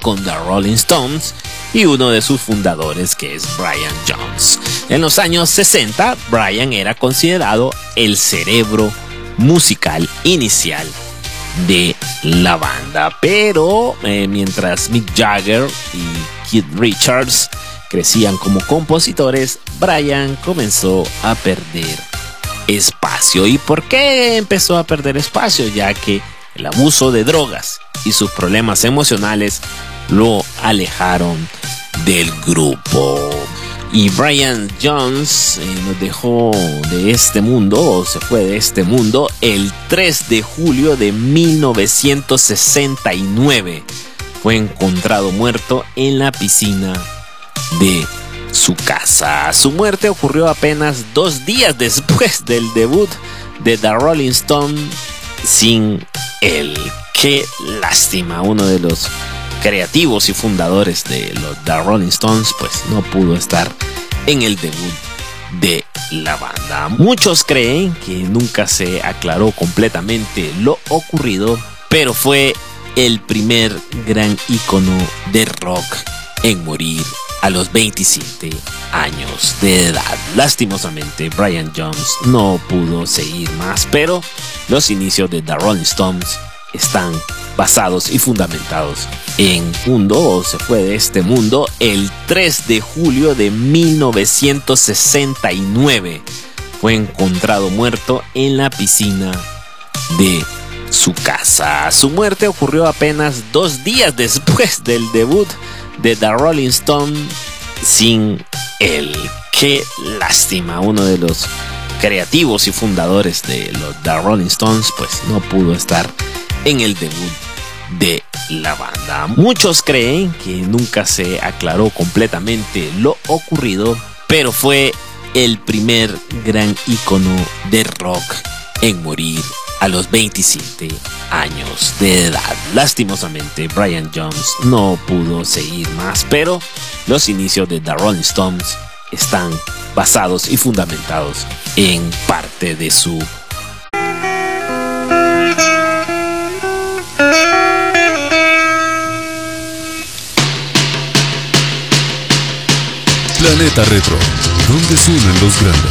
con The Rolling Stones y uno de sus fundadores, que es Brian Jones. En los años 60, Brian era considerado el cerebro musical inicial de la banda, pero mientras Mick Jagger y Keith Richards crecían como compositores, Brian comenzó a perder espacio. ¿Y por qué empezó a perder espacio? Ya que el abuso de drogas y sus problemas emocionales lo alejaron del grupo. Y Brian Jones nos dejó de este mundo, o se fue de este mundo, el 3 de julio de 1969. Fue encontrado muerto en la piscina de su casa. Su muerte ocurrió apenas 2 días después del debut de The Rolling Stones sin él. Qué lástima. Uno de los creativos y fundadores de los The Rolling Stones pues no pudo estar en el debut de la banda. Muchos creen que nunca se aclaró completamente lo ocurrido, pero fue el primer gran ícono de rock en morir a los 27 años de edad. Lastimosamente, Brian Jones no pudo seguir más, pero los inicios de The Rolling Stones están basados y fundamentados en mundo, o se fue de este mundo el 3 de julio de 1969. Fue encontrado muerto en la piscina de su casa. Su muerte ocurrió apenas 2 días después del debut de The Rolling Stones sin él. Qué lástima. Uno de los creativos y fundadores de los The Rolling Stones pues no pudo estar en el debut de la banda. Muchos creen que nunca se aclaró completamente lo ocurrido, pero fue el primer gran ícono de rock en morir a los 27 años de edad. Lastimosamente, Brian Jones no pudo seguir más, pero los inicios de The Rolling Stones están basados y fundamentados en parte de su Planeta Retro, donde suenan los grandes.